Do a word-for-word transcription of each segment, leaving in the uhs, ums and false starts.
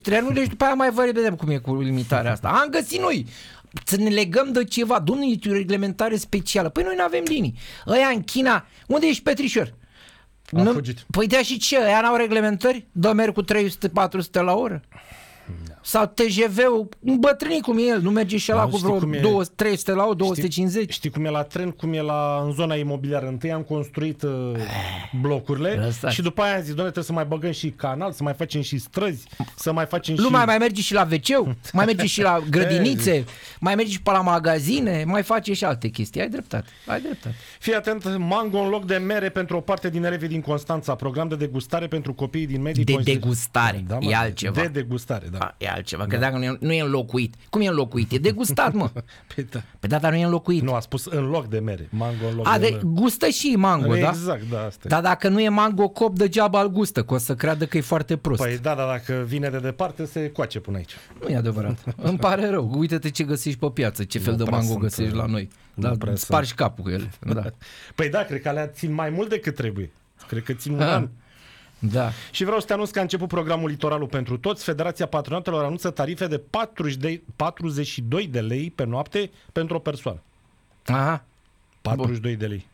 trei ani și după aia mai vă vedem cum e cu limitarea asta. Am găsit noi să ne legăm de ceva. Dom'le, e o reglementare specială. Păi noi nu avem linii. Ăia în China, unde ești, Petrișor? A nu? fugit. Păi dea și ce? Ăia n-au reglementări? Dă merg cu trei sute patru sute la oră? Da. Sau T G V-ul, îmbătrânit cum e el, nu merge și ăla cu vreo trei sute la oră, două sute cincizeci? Știi, știi cum e la tren, cum e la, în zona imobiliară. Întâi am construit uh, blocurile Lăsați. Și după aia am zis, doamne, trebuie să mai băgăm și canal, să mai facem și străzi, să mai facem Lumea și... mai merge și la ve ce-ul, mai merge și la grădinițe, mai merge și pe la magazine, mai face și alte chestii. Ai dreptate, ai dreptate. Fii atent, mango în loc de mere pentru o parte din elevii din Constanța, program de degustare pentru copiii din medii... De consider... degustare, da, e altceva. De degustare, da. A, e altceva, că dacă nu e, nu e înlocuit. Cum e înlocuit? E degustat, mă. Păi da. Pe data nu e înlocuit. Nu, a spus în loc de mere. Mango în loc A, de, de mere. Gustă și mango, da? Exact, da, asta e. Dar dacă nu e mango cop, degeaba îl gustă, că o să creadă că e foarte prost. Păi da, dar dacă vine de departe, se coace până aici. Nu e adevărat. Îmi pare rău. Uite-te ce găsești pe piață, ce fel Nu de prea mango sunt, găsești la noi. Da, spargi capul cu ele. Da. Păi da, cred că alea țin mai mult decât trebuie. Cred că țin un Ah. an. Da. Și vreau să te anunț că a început programul Litoralul pentru toți. Federația Patronatelor anunță tarife de patruzeci și doi de lei pe noapte pentru o persoană. Aha. patruzeci și doi de lei.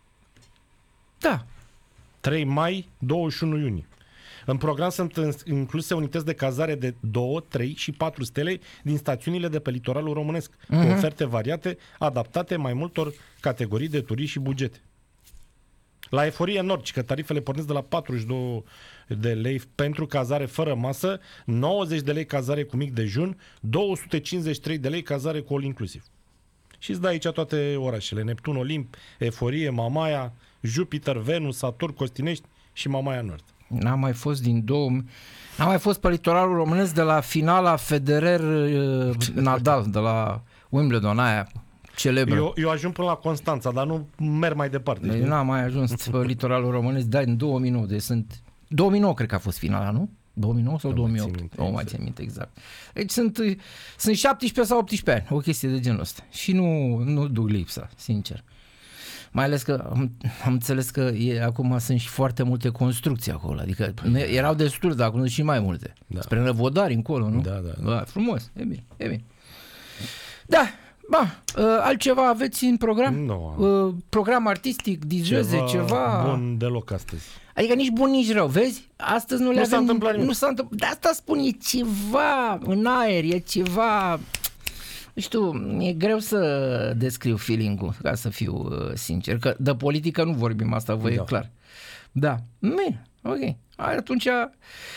Da. trei mai, douăzeci și unu iunie. În program sunt incluse unități de cazare de doi, trei și patru stele din stațiunile de pe litoralul românesc, uh-huh. cu oferte variate, adaptate mai multor categorii de turiști și bugete. La Eforie Nord, că tarifele pornesc de la patruzeci și doi de lei pentru cazare fără masă, nouăzeci de lei cazare cu mic dejun, două sute cincizeci și trei de lei cazare cu all inclusiv. Și îți dă aici toate orașele: Neptun, Olimp, Eforie, Mamaia, Jupiter, Venus, Saturn, Costinești și Mamaia Nord. N-am mai fost din două mii. N-am mai fost pe litoralul românesc de la finala Federer-Nadal, de la Wimbledon, aia celebră. Eu, eu ajung până la Constanța, dar nu merg mai departe. Deci n-am mai ajuns pe litoralul românesc, dar în două mii nouă, deci sunt... două mii nouă cred că a fost finala, nu? două mii nouă sau nu două mii opt? Nu mai țin minte exact. Deci sunt, sunt șaptesprezece sau optsprezece ani, o chestie de genul ăsta. Și nu, nu duc lipsa, sincer. Mai ales că am, am înțeles că e, acum sunt și foarte multe construcții acolo, adică ne, erau destul, dar acum sunt și mai multe. Da. Spre Năvodari încolo, nu? Da, da, da. Ba, frumos, e bine, e bine. Da, ba, altceva aveți în program? Nu. Uh, program artistic, D J, ceva, ceva... bun deloc astăzi. Adică nici bun, nici rău, vezi? Astăzi nu le nu avem... s-a întâmplat nimic. Nu s-a întâmplat. De asta spun, e ceva în aer, e ceva... Nu știu, e greu să descriu feeling-ul, ca să fiu uh, sincer, că de politică nu vorbim, asta vă da. e clar. Da, bine, ok. Atunci, a,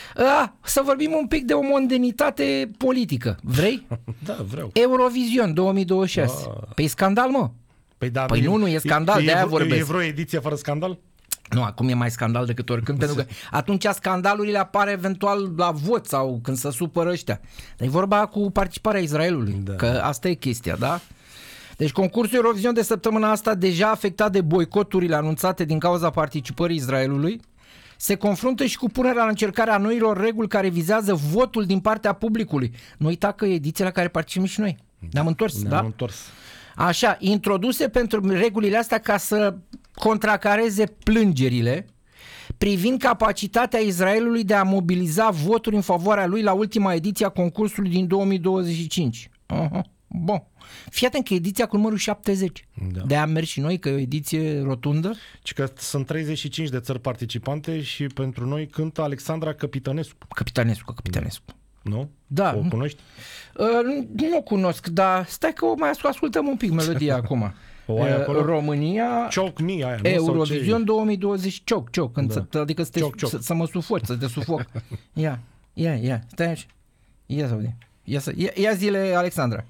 să vorbim un pic de o mondenitate politică. Vrei? Da, vreau. Eurovision două mii douăzeci și șase. Da. Păi scandal, mă. Păi, da, păi nu, nu e scandal, e, de aia e, vorbesc. E vreo ediție fără scandal? Nu, acum e mai scandal decât oricând, pentru că atunci scandalurile apar eventual la vot sau când se supără ăștia. Dar e vorba cu participarea Israelului, da. Că asta e chestia, da? Deci concursul Eurovision de săptămâna asta, deja afectat de boicoturile anunțate din cauza participării Israelului, se confruntă și cu punerea în încercare a noilor reguli care vizează votul din partea publicului. Nu uita că e ediția la care participăm și noi. Ne-am întors, Ne-am da? întors. Așa, introduse pentru regulile astea ca să contracareze plângerile privind capacitatea Israelului de a mobiliza voturi în favoarea lui la ultima ediție a concursului din două mii douăzeci și cinci. Uh-huh. Bun. Fii atent că ediția cu numărul șaptezeci. Da. De-aia am mers și noi, că e o ediție rotundă. Și că sunt treizeci și cinci de țări participante și pentru noi cântă Alexandra Căpitănescu. Căpitănescu, Căpitănescu. Nu? Da. O cunoști? Uh, nu o cunosc, dar stai că o mai ascultăm un pic melodia acum. O ai acolo? România, Choke Me, aia, nu? Eurovision două mii douăzeci, choke, choke, Da. adică să, te, Choke, choke. să, să mă sufoci, să te sufoc. Ia, ia, ia, stai aici. Ia să vedem. Ia, să, ia, ia zile, Alexandra.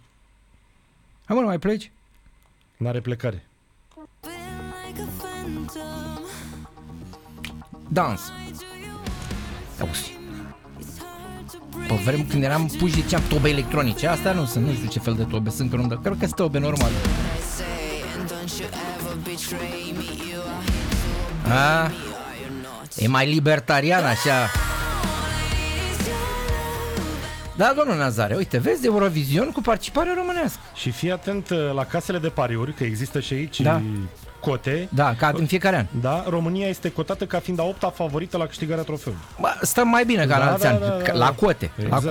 Hai mă, nu mai pleci? N-are plecare. Dans. Auzi. Pe vrem când eram puși ziceam tobe electronice. Astea nu sunt, nu știu ce fel de tobe sunt, dar cred că sunt tobe normale. A, e mai libertarian așa. Da, domnul Nazare, uite, vezi, Eurovision cu participare românească. Și fii atent la casele de pariuri, că există și aici da. cote. Da, ca în fiecare an. Da, România este cotată ca fiind a opta favorită la câștigarea trofeului. Bă, stăm mai bine ca Da, în alți da, ani, da, da, da. la cote. Exact. La